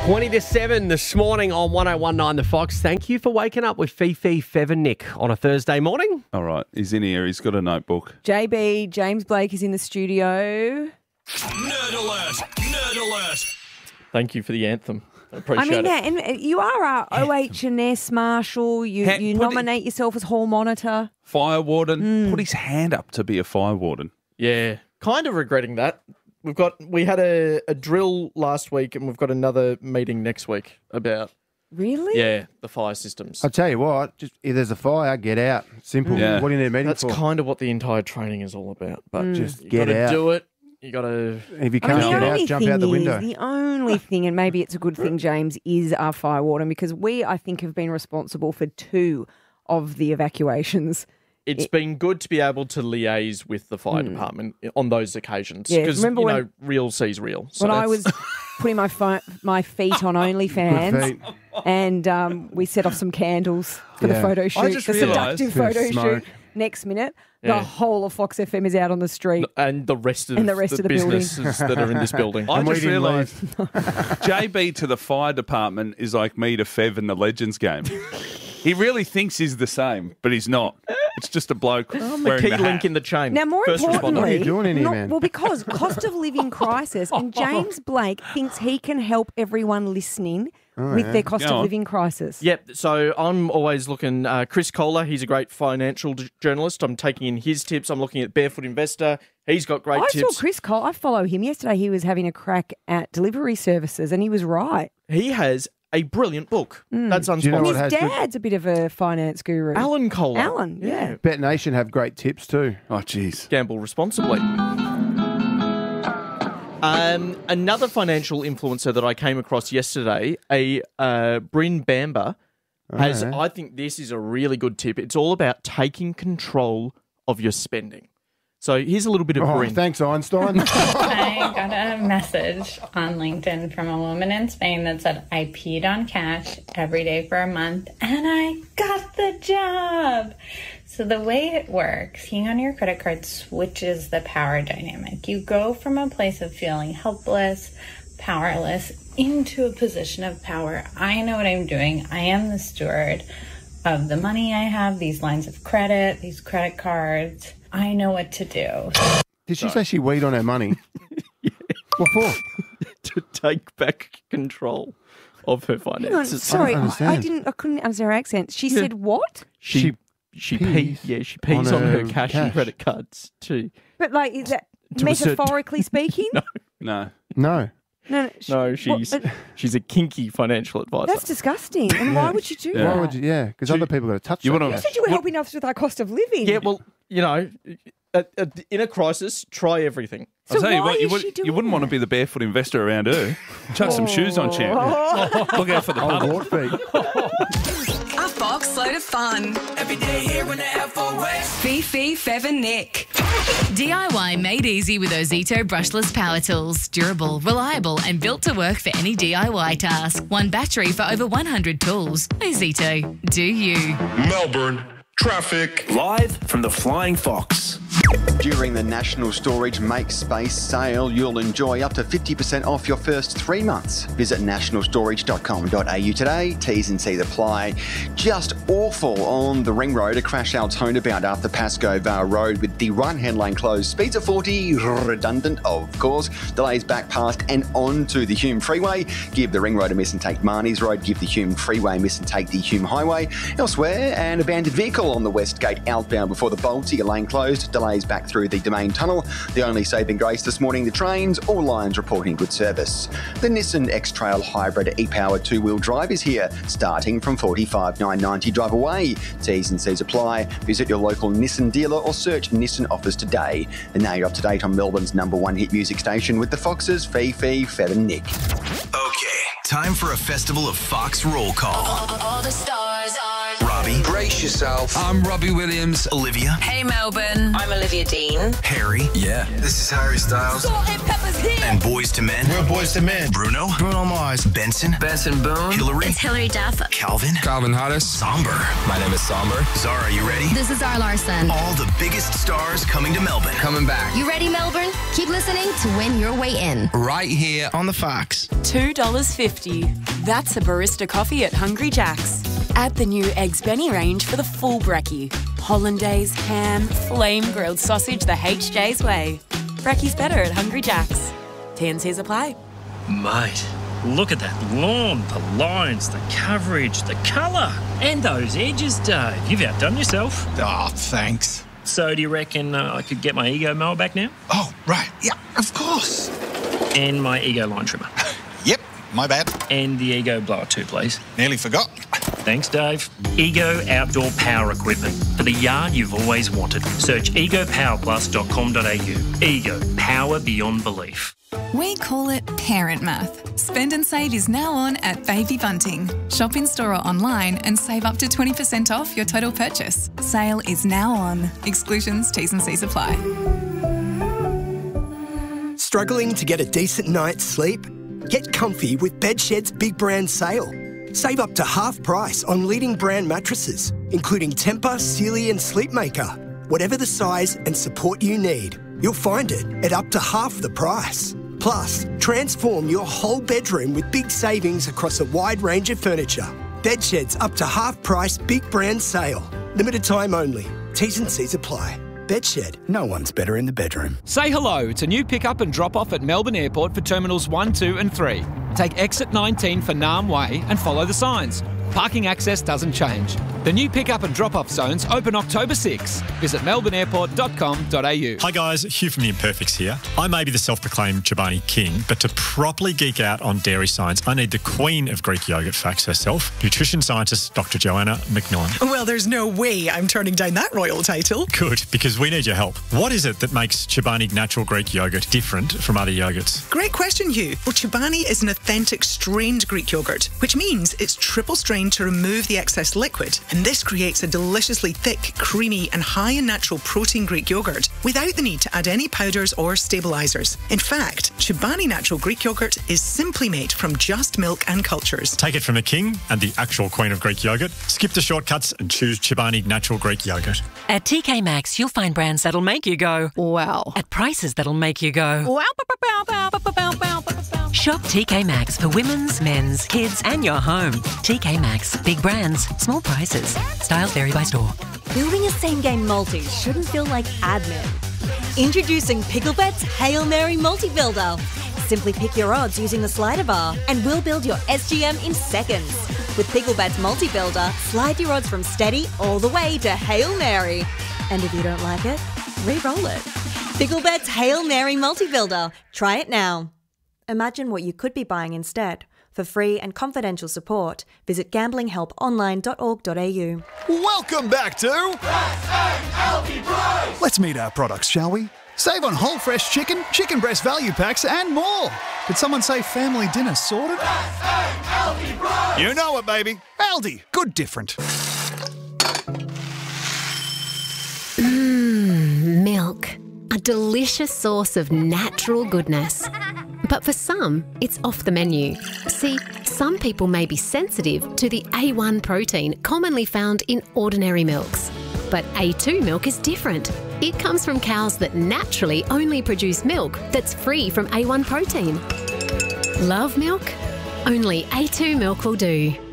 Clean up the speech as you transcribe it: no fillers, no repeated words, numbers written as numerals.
20 to 7 this morning on 1019 The Fox. Thank you for waking up with Fifi, Fev and Nick on a Thursday morning. All right, he's in here. He's got a notebook. JB, James Blake is in the studio. Nerd alert! Nerd alert! Thank you for the anthem. I appreciate it. Yeah, and you are our OH&S marshal. You nominate yourself as hall monitor. Fire warden. Put his hand up to be a fire warden. Yeah, kind of regretting that. We had a drill last week and we've got another meeting next week about Really? the fire systems. I'll tell you what, just if there's a fire, get out. Simple. Yeah. What do you need a meeting That's for? kind of what the entire training is all about. But Just you get gotta out. do it. You got to... If you can't get out, jump out the window. The only thing, and maybe it's a good thing, James, is our fire warden, because we, I think, have been responsible for 2 of the evacuations. It's been good to be able to liaise with the fire department on those occasions. Yeah, Because, remember when- real sees real. So When I that's- was putting my feet on Good OnlyFans, feet. and we set off some candles for the Yeah. photo shoot, just the realised- seductive Bit of photo smoke. shoot. Next minute, the Yeah. whole of Fox FM is out on the street. And the rest of And the rest of the building. businesses that are in this building. I And we just didn't realised JB to the fire department is like me to Fev in the Legends game. He really thinks he's the same, but he's not. It's just a bloke I'm the wearing key the link hat. in the chain. Now, more First importantly, responder. What are you doing in here, man? Well, because cost of living crisis, and James Blake thinks he can help everyone listening with their cost Go of on. living crisis. Yep. So I'm always looking. Chris Kohler, he's a great financial journalist. I'm taking in his tips. I'm looking at Barefoot Investor. He's got great I tips. saw Chris Cole. I follow him. Yesterday he was having a crack at delivery services, and he was right. He has a brilliant book. That's you know unsponsored. what His has good- dad's a bit of a finance guru. Alan Kohler. Alan, yeah. Bet Nation have great tips too. Oh, jeez. Gamble responsibly. Another financial influencer that I came across yesterday, Bryn Bamber, has. yeah. I think this is a really good tip. It's all about taking control of your spending. So here's a little bit of Oh, Bryn. thanks, Einstein. I got a message on LinkedIn from a woman in Spain that said, I peed on cash every day for a month and I got the job. So the way it works, keying on your credit card switches the power dynamic. You go from a place of feeling helpless, powerless, into a position of power. I know what I'm doing. I am the steward of the money I have, these lines of credit, these credit cards. I know what to do. Did she say she weed on her money? What for? To take back control of her Hang on, finances. sorry, I don't understand. I couldn't answer her accent. She said what? She pees pees on on her her cash and credit cards too. But like, is that To a certain- metaphorically speaking? No. No. No, No, she's a kinky financial advisor. that's disgusting. And why would you do Yeah. that? Why would you? Yeah, because other people got to touch You that wanna- You cash. said you were helping us with our cost of living. Yeah, well, in a crisis, try everything. So I'll tell you why what, is she doing you wouldn't want to that? be the barefoot investor around her. Chuck some shoes on, champ. Look out for the Oh, puddle. what feet? A Fox load of fun. Every day here in the FOS. Fifi, Fev and Nick. DIY made easy with Ozito brushless power tools. Durable, reliable, and built to work for any DIY task. One battery for over 100 tools. Ozito, do you? Melbourne. Traffic. Live from the Flying Fox. During the National Storage Make Space sale, you'll enjoy up to 50% off your first 3 months. Visit nationalstorage.com.au today. T's and C's apply. Just awful on the Ring Road. A crash outside about after Pascoe Vale Road with the right-hand lane closed. Speeds of 40, redundant of course. Delays back past and onto the Hume Freeway. Give the Ring Road a miss and take Marnie's Road. Give the Hume Freeway a miss and take the Hume Highway. Elsewhere, an abandoned vehicle on the West Gate outbound before the Balti, a lane closed. Delays back through the Domain Tunnel. The only saving grace this morning, the trains, all lines reporting good service. The Nissan X-Trail Hybrid e-powered two-wheel drive is here, starting from $45,990 drive away. T's and C's apply. Visit your local Nissan dealer or search Nissan offers today. And now you're up to date on Melbourne's #1 hit music station with the Foxes, Fifi, Fev and Nick. Okay, time for a festival of Fox roll call. All the stars are. Robbie, Robbie. Brace yourself. I'm Robbie Williams. Olivia. Hey, Melbourne. I'm Olivia Dean. Harry. Yeah. This is Harry Styles. Salt-N-Pepa's here. And Boys to Men. We're Boys to Men. Bruno. Bruno Mars. Benson. Benson Boone. Hillary. It's Hillary Duff. Calvin. Calvin Harris. Somber. My name is Somber. Zara, you ready? This is Zara Larson. All the biggest stars coming to Melbourne. Coming back. You ready, Melbourne? Keep listening to win your way in. Right here on the Fox. $2.50. That's a barista coffee at Hungry Jack's. Add the new Eggs Benny range for the full brekkie. Hollandaise, ham, flame-grilled sausage the HJ's way. Brekkie's better at Hungry Jack's. T&Cs apply. Mate, look at that lawn, the lines, the coverage, the colour, and those edges, Dave. You've outdone yourself. Oh, thanks. So do you reckon I could get my Ego mower back now? Oh, right. Yeah, of course. And my Ego line trimmer. Yep, my bad. And the Ego blower too, please. Nearly forgot. Thanks, Dave. Ego Outdoor Power Equipment for the yard you've always wanted. Search egopowerplus.com.au. Ego, power beyond belief. We call it parent math. Spend and Save is now on at Baby Bunting. Shop in store or online and save up to 20% off your total purchase. Sale is now on. Exclusions, T's and C's apply. Struggling to get a decent night's sleep? Get comfy with Bedshed's big brand sale. Save up to half price on leading brand mattresses, including Tempur, Sealy and Sleepmaker. Whatever the size and support you need, you'll find it at up to half the price. Plus, transform your whole bedroom with big savings across a wide range of furniture. Bedshed's up to half price big brand sale. Limited time only. T's and C's apply. Bedshed, no one's better in the bedroom. Say hello to new pick-up and drop-off at Melbourne Airport for Terminals 1, 2 and 3. Take exit 19 for Naarm Way and follow the signs. Parking access doesn't change. The new pick-up and drop-off zones open October 6. Visit melbourneairport.com.au. Hi guys, Hugh from The Imperfects here. I may be the self-proclaimed Chobani king, but to properly geek out on dairy science, I need the queen of Greek yogurt facts herself, nutrition scientist Dr. Joanna McMillan. Well, there's no way I'm turning down that royal title. Good, because we need your help. What is it that makes Chobani natural Greek yogurt different from other yogurts? Great question, Hugh. Well, Chobani is an authentic strained Greek yogurt, which means it's triple strained to remove the excess liquid. And this creates a deliciously thick, creamy and high in natural protein Greek yogurt without the need to add any powders or stabilisers. In fact, Chobani natural Greek yogurt is simply made from just milk and cultures. Take it from the king and the actual queen of Greek yogurt. Skip the shortcuts and choose Chobani natural Greek yogurt. At TK Maxx, you'll find brands that'll make you go, wow, at prices that'll make you go, wow. Shop TK Maxx for women's, men's, kids and your home. TK Maxx. Big brands, small prices. Styles vary by store. Building a same-game multi shouldn't feel like admin. Introducing Picklebet's Hail Mary Multi-Builder. Simply pick your odds using the slider bar and we'll build your SGM in seconds. With Picklebet's Multi-Builder, slide your odds from steady all the way to Hail Mary. And if you don't like it, re-roll it. Picklebet's Hail Mary Multi-Builder. Try it now. Imagine what you could be buying instead. For free and confidential support, visit gamblinghelponline.org.au. Welcome back to Let's meet our products, shall we? Save on whole fresh chicken, chicken breast value packs and more. Did someone say family dinner sorted? You know it, baby. Aldi, good different. Milk. A delicious source of natural goodness. But for some, it's off the menu. See, some people may be sensitive to the A1 protein commonly found in ordinary milks. But A2 milk is different. It comes from cows that naturally only produce milk that's free from A1 protein. Love milk? Only A2 milk will do.